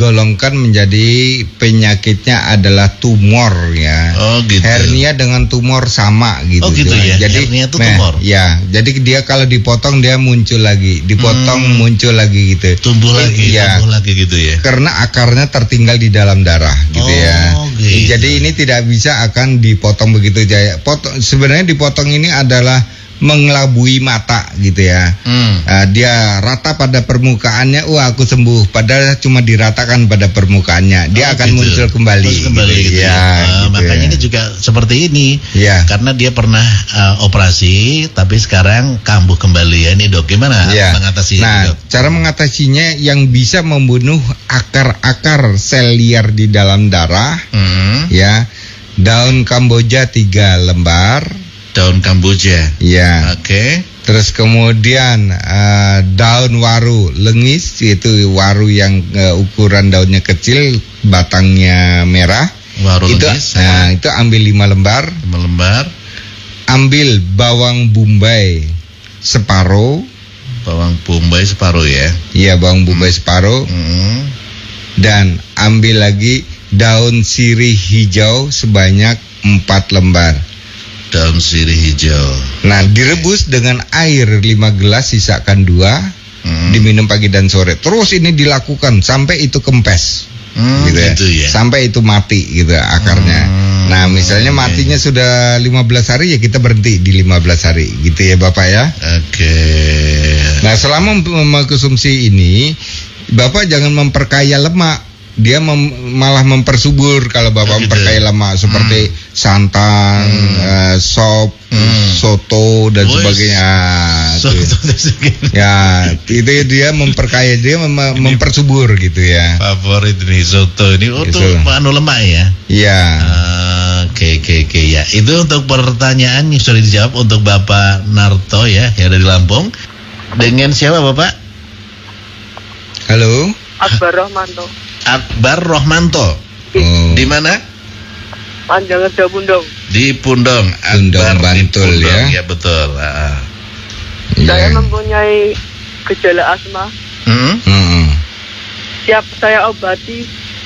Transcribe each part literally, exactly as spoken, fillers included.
digolongkan menjadi penyakitnya adalah tumor ya. Oh gitu. Hernia dengan tumor sama gitu. Oh gitu ya. Jadi hernia itu nah, tumor. Ya, jadi dia kalau dipotong dia muncul lagi, dipotong hmm. muncul lagi gitu. Tumbuh lagi, ya, tumbuh lagi gitu ya. Karena akarnya tertinggal di dalam darah gitu oh, ya. Gitu. Jadi ini tidak bisa akan dipotong begitu aja. Potong, sebenarnya dipotong ini adalah mengelabui mata gitu ya. Hmm. Uh, dia rata pada permukaannya, wah aku sembuh. Padahal cuma diratakan pada permukaannya. Dia oh, akan gitu. muncul kembali. Terus kembali gitu, gitu ya. ya. Uh, gitu makanya ya. Ini juga seperti ini. Ya. Karena dia pernah uh, operasi, tapi sekarang kambuh kembali ya. Ini dok, gimana ya. mengatasi? Nah, dok? cara mengatasinya yang bisa membunuh akar-akar sel liar di dalam darah, hmm. ya. Daun Kamboja tiga lembar. Daun Kamboja. Ya. Oke. Okay. Terus kemudian uh, daun waru lengis, yaitu waru yang uh, ukuran daunnya kecil, batangnya merah. Waru itu, lengis. Nah, itu ambil lima lembar. lima lembar. Ambil bawang bombay separuh. Bawang bombay separuh ya. Iya, bawang bombay hmm. separuh. Hmm. Dan ambil lagi daun sirih hijau sebanyak empat lembar. Daun sirih hijau. Nah, direbus dengan air lima gelas, sisakan dua, hmm. diminum pagi dan sore. Terus ini dilakukan sampai itu kempes, hmm, gitu, ya. gitu ya. Sampai itu mati gitu akarnya. Hmm, nah, misalnya okay. matinya sudah lima belas hari ya kita berhenti di lima belas hari, gitu ya Bapak ya. Oke. Okay. Nah, selama mengkonsumsi ini, Bapak jangan memperkaya lemak. Dia mem, malah mempersubur kalau Bapak gitu. memperkaya lemak seperti hmm. santan, hmm. uh, sop, hmm. soto dan Boys. sebagainya. Soto ya, itu dia memperkaya, dia mem, mempersubur gitu ya. Favorit ini soto ini untuk oh, anu lemak ya. Iya. Oke oke oke ya. Itu untuk pertanyaan yang sudah dijawab untuk Bapak Narto ya, yang ada di Lampung. Dengan siapa Bapak? Halo. Akbar Rohmanto. Akbar Rohmanto. Oh. Di mana? Panjang Reda Pundong. Di Pundong. Akbar Bantul Pundong, ya. Ya betul. Ah. Saya yeah. mempunyai gejala asma. Hmm? Hmm. Siap saya obati.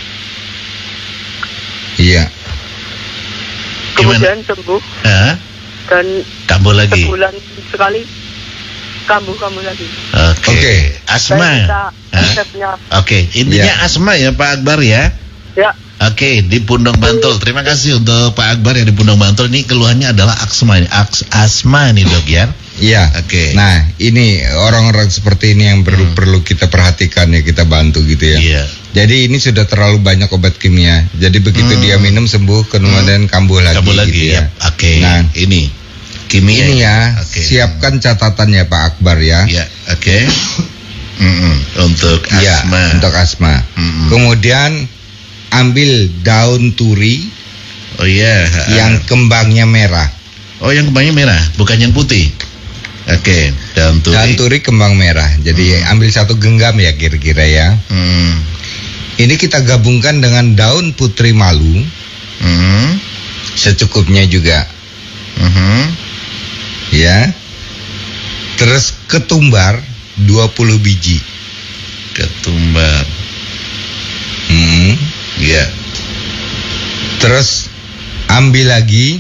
Iya. Kemudian sembuh. Hah? Dan kambuh lagi. Sebulan sekali kambuh-kambuh lagi. Oke. Okay. Okay. Asma. Oke, okay. Intinya yeah. asma ya Pak Akbar ya. Ya. Oke, okay. Di Pundong Bantul. Terima kasih untuk Pak Akbar yang di Pundong Bantul. Ini keluhannya adalah asma, Aks, asma nih dok ya. Iya. Oke. Okay. Nah, ini orang-orang seperti ini yang perlu hmm. perlu kita perhatikan ya, kita bantu gitu ya. Iya. Jadi ini sudah terlalu banyak obat kimia. Jadi begitu hmm. dia minum sembuh, kemudian hmm. kambuh lagi. Kambuh lagi gitu ya. Oke. Okay. Nah, ini. Kimia ini ya, okay. siapkan catatannya Pak Akbar ya. Ya, oke. Okay. Untuk asma. Ya, untuk asma. Mm-mm. Kemudian ambil daun turi. Oh iya. Yeah. Yang kembangnya merah. Oh, yang kembangnya merah, bukan yang putih. Oke, okay. daun turi. Daun turi kembang merah. Jadi mm. ambil satu genggam ya kira-kira ya. Mm. Ini kita gabungkan dengan daun putri malu. Mm. Secukupnya juga. Mm-hmm. Ya. Terus ketumbar dua puluh biji. Ketumbar. Hmm. Ya. Terus ambil lagi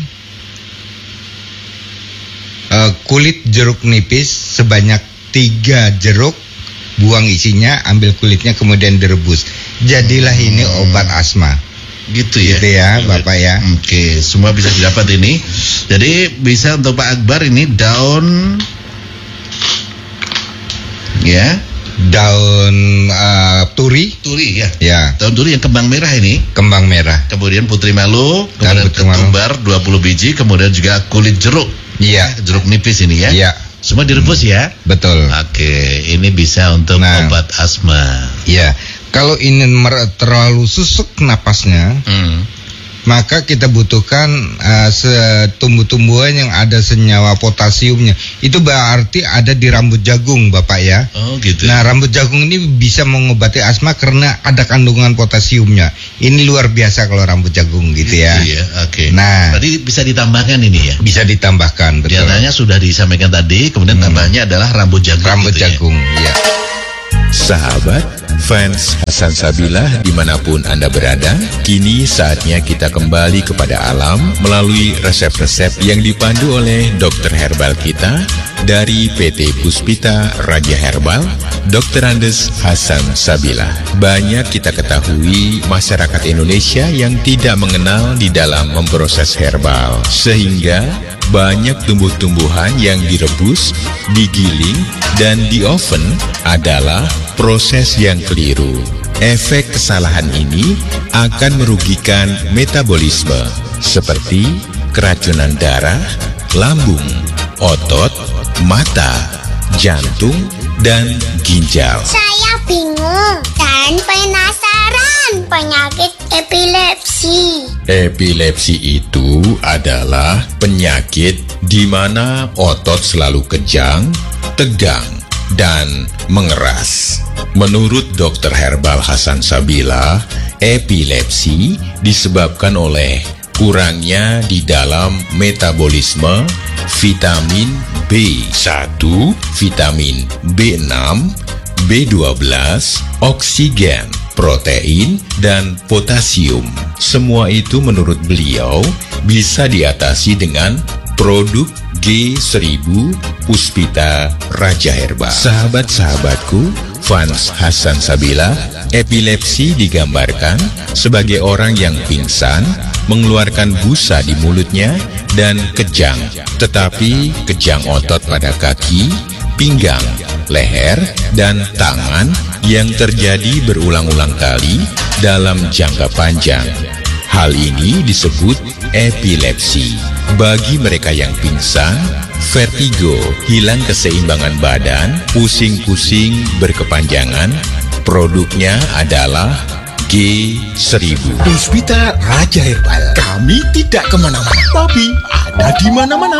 uh, kulit jeruk nipis sebanyak tiga jeruk, buang isinya, ambil kulitnya kemudian direbus. Jadilah hmm. ini obat asma. Gitu ya, gitu ya Bapak ya. Oke, semua bisa didapat ini. Jadi bisa untuk Pak Akbar ini daun, ya, daun uh, turi, turi ya, ya, daun turi yang kembang merah ini, kembang merah. Kemudian putri malu, kemudian ketumbar dua puluh biji, kemudian juga kulit jeruk, iya, jeruk nipis ini ya, iya. Semua direbus hmm. ya. Betul. Oke, ini bisa untuk nah, obat asma. Iya. Kalau ingin terlalu susuk napasnya, hmm. maka kita butuhkan uh, tumbuh-tumbuhan yang ada senyawa potasiumnya. Itu berarti ada di rambut jagung, Bapak ya. Oh gitu. Nah, rambut jagung ini bisa mengobati asma karena ada kandungan potasiumnya. Ini luar biasa kalau rambut jagung gitu ya. Iya, oke. Okay. Nah, tadi bisa ditambahkan ini ya. Bisa ditambahkan, betul. Diantaranya sudah disampaikan tadi, kemudian hmm. tambahnya adalah rambut jagung. Rambut gitu jagung, ya. ya. Sahabat, fans Hasan Sabilah dimanapun Anda berada, kini saatnya kita kembali kepada alam melalui resep-resep yang dipandu oleh dokter herbal kita dari P T Puspita Raja Herbal, dokter Andes Hasan Sabilah. Banyak kita ketahui masyarakat Indonesia yang tidak mengenal di dalam memproses herbal, sehingga banyak tumbuh-tumbuhan yang direbus, digiling, dan di-oven adalah proses yang keliru. Efek kesalahan ini akan merugikan metabolisme seperti keracunan darah, lambung, otot, mata, jantung, dan ginjal. Saya bingung dan penasaran penyakit epilepsi. Epilepsi itu adalah penyakit di mana otot selalu kejang, tegang, dan mengeras. Menurut dokter herbal Hasan Sabilah, epilepsi disebabkan oleh kurangnya di dalam metabolisme vitamin B satu, vitamin B enam, B dua belas, oksigen, protein, dan potasium. Semua itu menurut beliau bisa diatasi dengan produk G seribu Puspita Raja Herbal. Sahabat-sahabatku, fans Hasan Sabilah, epilepsi digambarkan sebagai orang yang pingsan, mengeluarkan busa di mulutnya, dan kejang. Tetapi kejang otot pada kaki, pinggang, leher, dan tangan yang terjadi berulang-ulang kali dalam jangka panjang. Hal ini disebut epilepsi. Bagi mereka yang pingsan, vertigo, hilang keseimbangan badan, pusing-pusing berkepanjangan, produknya adalah G seribu. Puspita Raja Herbal. Kami tidak kemana-mana, tapi ada di mana-mana.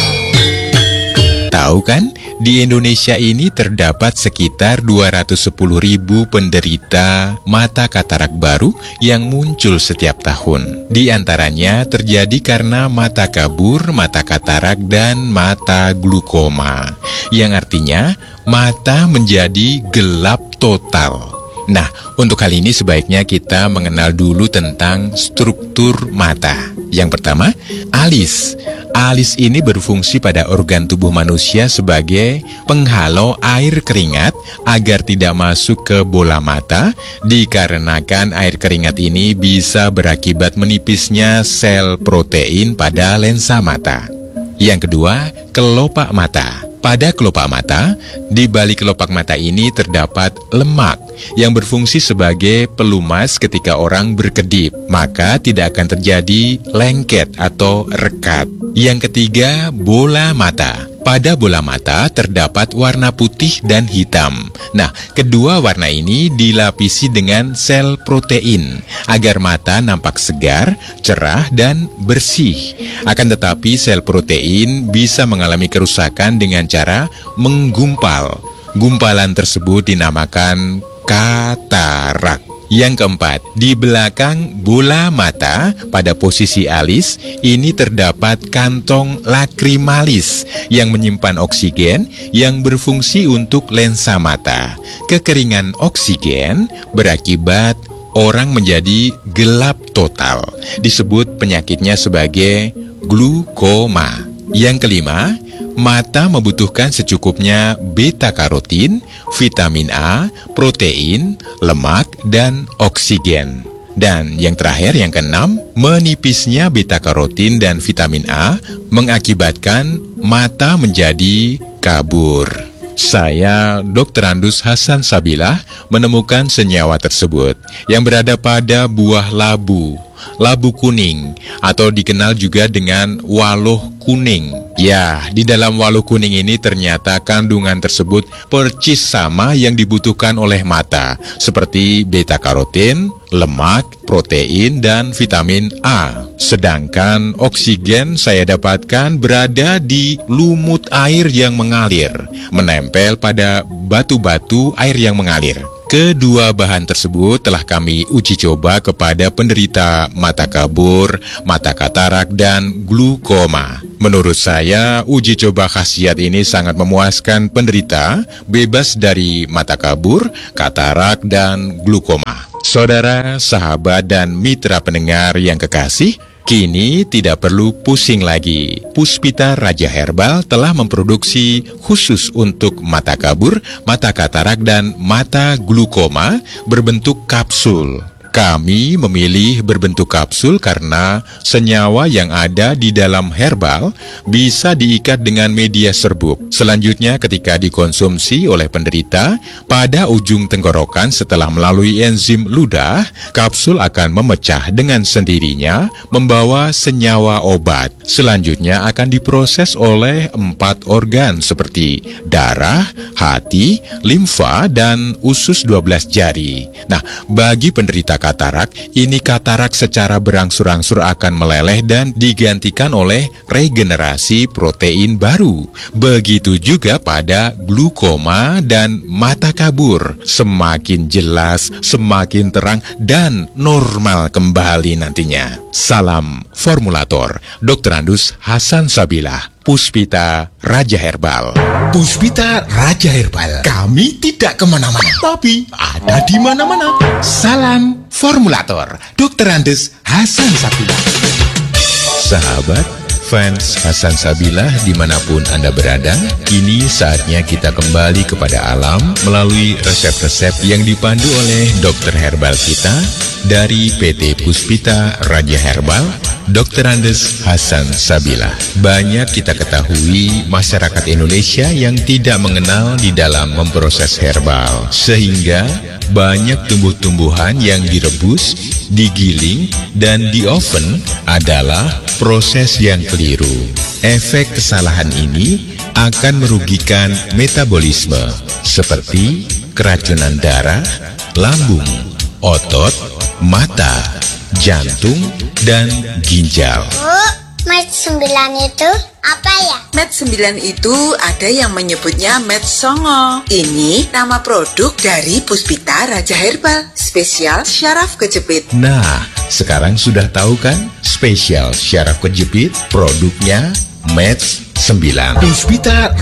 Tahu kan, di Indonesia ini terdapat sekitar dua ratus sepuluh ribu penderita mata katarak baru yang muncul setiap tahun. Di antaranya terjadi karena mata kabur, mata katarak, dan mata glukoma, yang artinya mata menjadi gelap total. Nah, untuk hal ini sebaiknya kita mengenal dulu tentang struktur mata. Yang pertama, alis. Alis ini berfungsi pada organ tubuh manusia sebagai penghalau air keringat agar tidak masuk ke bola mata, dikarenakan air keringat ini bisa berakibat menipisnya sel protein pada lensa mata. Yang kedua, kelopak mata. Pada kelopak mata, di balik kelopak mata ini terdapat lemak yang berfungsi sebagai pelumas ketika orang berkedip, maka tidak akan terjadi lengket atau rekat. Yang ketiga, bola mata. Pada bola mata terdapat warna putih dan hitam. Nah, kedua warna ini dilapisi dengan sel protein agar mata nampak segar, cerah, dan bersih. Akan tetapi sel protein bisa mengalami kerusakan dengan cara menggumpal. Gumpalan tersebut dinamakan katarak. Yang keempat, di belakang bola mata pada posisi alis ini terdapat kantong lakrimalis yang menyimpan oksigen yang berfungsi untuk lensa mata. Kekeringan oksigen berakibat orang menjadi gelap total. Disebut penyakitnya sebagai glukoma. Yang kelima, mata membutuhkan secukupnya beta-karotin, vitamin A, protein, lemak, dan oksigen. Dan yang terakhir, yang keenam, menipisnya beta-karotin dan vitamin A mengakibatkan mata menjadi kabur. Saya, dokter Andus Hasan Sabilah, menemukan senyawa tersebut yang berada pada buah labu, labu kuning, atau dikenal juga dengan waloh kuning. Ya, di dalam waloh kuning ini ternyata kandungan tersebut percis sama yang dibutuhkan oleh mata, seperti beta-karotin, lemak, protein, dan vitamin A. Sedangkan oksigen saya dapatkan berada di lumut air yang mengalir, menempel pada batu-batu air yang mengalir. Kedua bahan tersebut telah kami uji coba kepada penderita mata kabur, mata katarak, dan glukoma. Menurut saya, uji coba khasiat ini sangat memuaskan penderita bebas dari mata kabur, katarak, dan glukoma. Saudara, sahabat, dan mitra pendengar yang kekasih, kini tidak perlu pusing lagi. Puspita Raja Herbal telah memproduksi khusus untuk mata kabur, mata katarak, dan mata glukoma berbentuk kapsul. Kami memilih berbentuk kapsul karena senyawa yang ada di dalam herbal bisa diikat dengan media serbuk. Selanjutnya, ketika dikonsumsi oleh penderita, pada ujung tenggorokan setelah melalui enzim ludah, kapsul akan memecah dengan sendirinya, membawa senyawa obat. Selanjutnya akan diproses oleh empat organ seperti darah, hati, limfa, dan usus dua belas jari. Nah, bagi penderita katarak, ini katarak secara berangsur-angsur akan meleleh dan digantikan oleh regenerasi protein baru. Begitu juga pada glukoma dan mata kabur. Semakin jelas, semakin terang, dan normal kembali nantinya. Salam formulator, dokter Andus Hasan Sabilah, Puspita Raja Herbal. Puspita Raja Herbal. Kami tidak kemana-mana, tapi ada di mana-mana. Salam formulator, dokter Andes Hasan Sabilah. Sahabat, fans Hasan Sabilah dimanapun Anda berada, kini saatnya kita kembali kepada alam melalui resep-resep yang dipandu oleh dokter herbal kita dari P T Puspita Raja Herbal, dokter Andes Hasan Sabilah. Banyak kita ketahui masyarakat Indonesia yang tidak mengenal di dalam memproses herbal, sehingga banyak tumbuh-tumbuhan yang direbus, digiling, dan di-oven adalah proses yang keliru. Efek kesalahan ini akan merugikan metabolisme seperti keracunan darah, lambung, otot, mata, jantung, dan ginjal. Bu, Med sembilan itu apa ya? Med sembilan itu ada yang menyebutnya Med Songo. Ini nama produk dari Puspita Raja Herbal, spesial syaraf kejepit. Nah, sekarang sudah tahu kan? Spesial syaraf kejepit, produknya Med sembilan. Puspita